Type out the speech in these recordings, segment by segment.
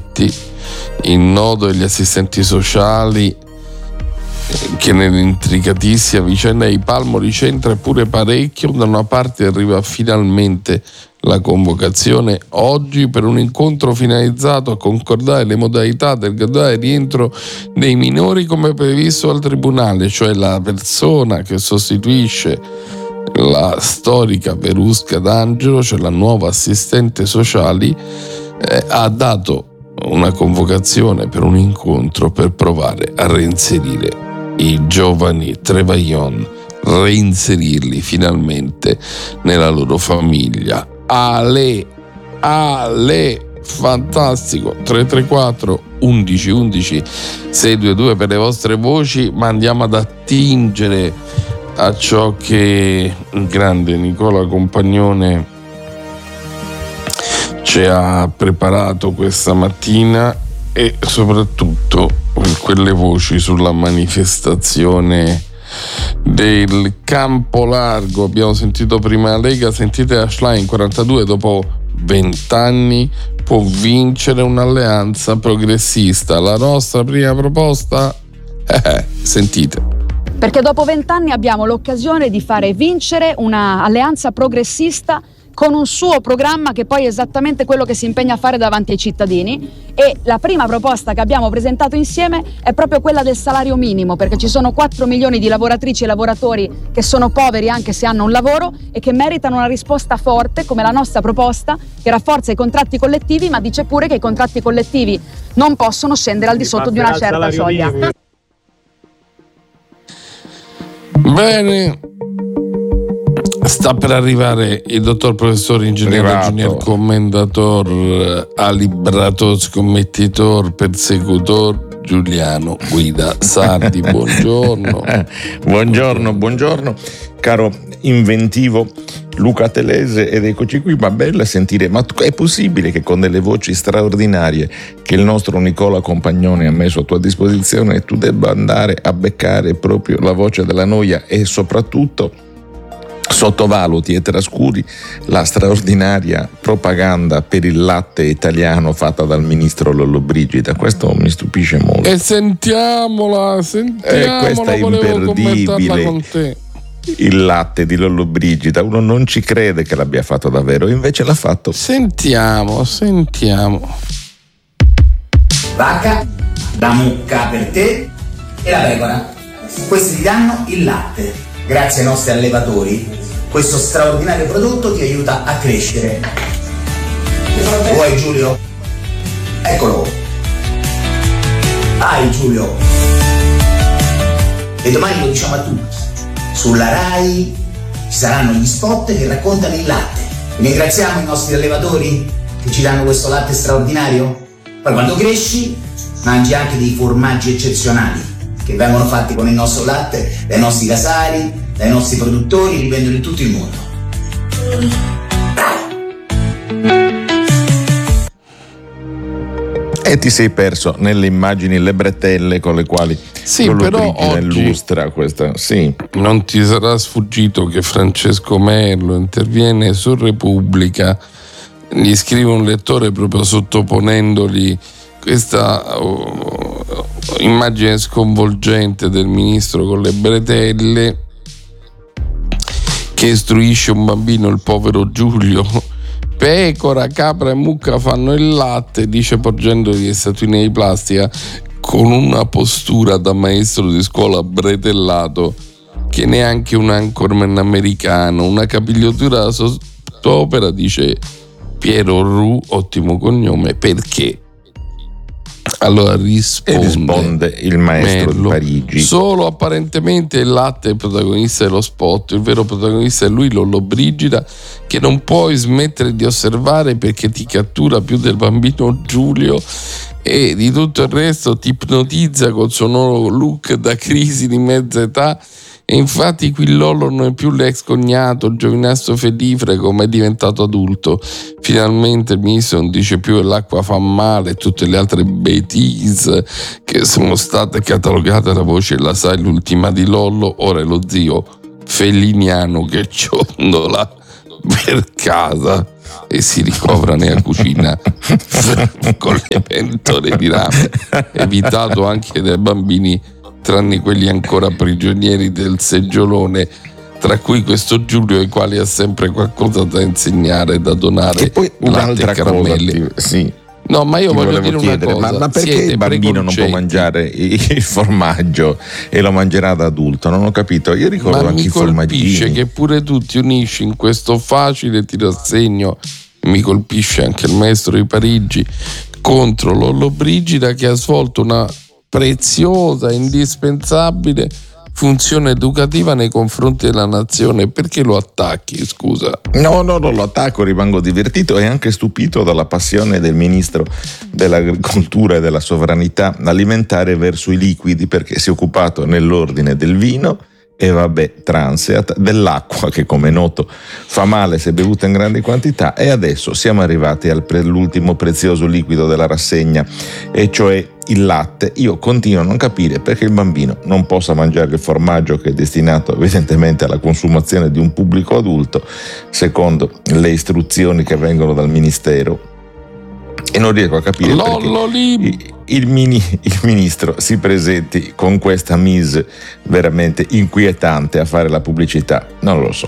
Giorgetti, il nodo degli assistenti sociali, che nell'intricatissima vicenda di Palmo ricentra pure parecchio. Da una parte arriva finalmente la convocazione oggi per un incontro finalizzato a concordare le modalità del graduale rientro dei minori come previsto dal Tribunale, cioè la persona che sostituisce la storica Verusca D'Angelo, cioè la nuova assistente sociale, ha dato una convocazione per un incontro per provare a reinserire i giovani Trevaillon, reinserirli finalmente nella loro famiglia. Ale, fantastico. 334 11 11 622 per le vostre voci, ma andiamo ad attingere a ciò che il grande Nicola Compagnone ci ha preparato questa mattina, e soprattutto quelle voci sulla manifestazione del Campo Largo. Abbiamo sentito prima la Lega, sentite la Schlein. 42 dopo 20 anni può vincere un'alleanza progressista. La nostra prima proposta, sentite. Perché dopo 20 anni abbiamo l'occasione di fare vincere una alleanza progressista con un suo programma che poi è esattamente quello che si impegna a fare davanti ai cittadini. E la prima proposta che abbiamo presentato insieme è proprio quella del salario minimo, perché ci sono 4 milioni di lavoratrici e lavoratori che sono poveri anche se hanno un lavoro e che meritano una risposta forte come la nostra proposta, che rafforza i contratti collettivi ma dice pure che i contratti collettivi non possono scendere al di sotto di una certa soglia. Bene, sta per arrivare il dottor professor ingegnere Junior commendator, alibrator, scommettitor, persecutor Giuliano Guida Sardi. Buongiorno. buongiorno caro inventivo Luca Telese, ed eccoci qui. Ma bello sentire, ma è possibile che con delle voci straordinarie che il nostro Nicola Compagnone ha messo a tua disposizione tu debba andare a beccare proprio la voce della noia e soprattutto sottovaluti e trascuri la straordinaria propaganda per il latte italiano fatta dal ministro Lollobrigida? Questo mi stupisce molto. E sentiamola, questa è imperdibile. Con te. Il latte di Lollobrigida, uno non ci crede che l'abbia fatto davvero, invece l'ha fatto. Sentiamo. Vacca, la mucca per te e la pecora. Questi ti danno il latte. Grazie ai nostri allevatori, questo straordinario prodotto ti aiuta a crescere. Vuoi Giulio? Eccolo. Giulio. E domani lo diciamo a tutti. Sulla Rai ci saranno gli spot che raccontano il latte. Ringraziamo i nostri allevatori che ci danno questo latte straordinario. Poi quando cresci mangi anche dei formaggi eccezionali che vengono fatti con il nostro latte dai nostri casari, dai nostri produttori, li vendono in tutto il mondo. E ti sei perso nelle immagini le bretelle con le quali però oggi illustra questa. Sì. Non ti sarà sfuggito che Francesco Merlo interviene su Repubblica, gli scrive un lettore proprio sottoponendogli questa immagine sconvolgente del ministro con le bretelle che istruisce un bambino, il povero Giulio. Pecora, capra e mucca fanno il latte, dice porgendogli le statuine di plastica con una postura da maestro di scuola bretellato che neanche un anchorman americano, una capigliatura da sottopera, dice Piero Ru, ottimo cognome, perché? Allora risponde il maestro Merlo, di Parigi. Solo apparentemente il latte è il protagonista dello spot, il vero protagonista è lui, Lollobrigida, che non puoi smettere di osservare perché ti cattura più del bambino Giulio e di tutto il resto ti ipnotizza col suo nuovo look da crisi di mezza età. E infatti qui Lollo non è più l'ex cognato, giovinastro fedifrego, ma è diventato adulto. Finalmente il ministro non dice più che l'acqua fa male e tutte le altre bêtise che sono state catalogate da voce la sai l'ultima di Lollo. Ora è lo zio feliniano che ciondola per casa e si ricovera nella cucina con le pentole di rame, evitato anche dai bambini, tranne quelli ancora prigionieri del seggiolone, tra cui questo Giulio, ai quali ha sempre qualcosa da insegnare, da donare, e poi un'altra cosa, sì. No, ma io voglio dire chiedere, una cosa. ma perché il bambino non può mangiare il formaggio e lo mangerà da adulto? Non ho capito. Io ricordo anche i formaggini. Mi colpisce che pure tu ti unisci in questo facile ti rassegno, mi colpisce anche il maestro di Parigi, contro Lollobrigida, che ha svolto una preziosa, indispensabile funzione educativa nei confronti della nazione. Perché lo attacchi, scusa? No, non lo attacco, rimango divertito e anche stupito dalla passione del ministro dell'agricoltura e della sovranità alimentare verso i liquidi, perché si è occupato nell'ordine del vino e vabbè, transeat, dell'acqua, che come è noto fa male se bevuta in grandi quantità, e adesso siamo arrivati all'ultimo prezioso liquido della rassegna, e cioè il latte. Io continuo a non capire perché il bambino non possa mangiare il formaggio, che è destinato evidentemente alla consumazione di un pubblico adulto, secondo le istruzioni che vengono dal ministero, e non riesco a capire perché il ministro si presenti con questa mise veramente inquietante a fare la pubblicità. Non lo so.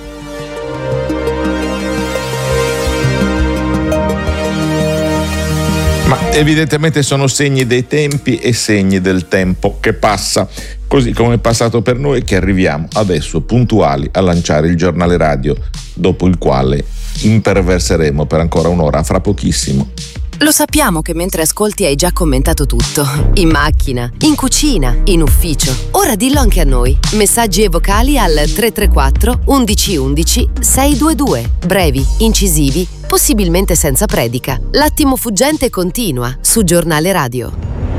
Ma evidentemente sono segni dei tempi e segni del tempo che passa, così come è passato per noi, che arriviamo adesso puntuali a lanciare il giornale radio, dopo il quale imperverseremo per ancora un'ora, fra pochissimo. Lo sappiamo che mentre ascolti hai già commentato tutto. In macchina, in cucina, in ufficio. Ora dillo anche a noi. Messaggi e vocali al 334 11 11 622. Brevi, incisivi, possibilmente senza predica. L'attimo fuggente continua su Giornale Radio.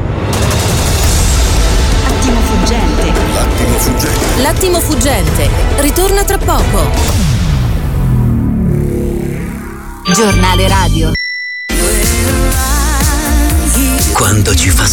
L'attimo fuggente. L'attimo fuggente. L'attimo fuggente. Ritorna tra poco. Giornale Radio. Quando ci fa